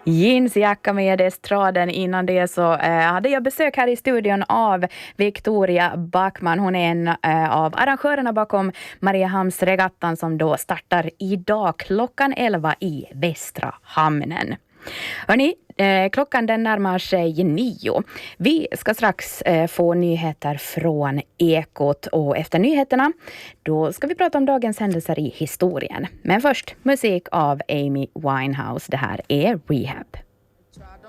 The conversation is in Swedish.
jeansjacka med estraden. Innan det så hade jag besök här i studion av Victoria Backman. Hon är en av arrangörerna bakom Mariehamnsregattan som då startar idag klockan 11 i Västra hamnen. Hörrni, klockan den närmar sig 9. Vi ska strax få nyheter från Ekot och efter nyheterna då ska vi prata om dagens händelser i historien. Men först musik av Amy Winehouse. Det här är Rehab.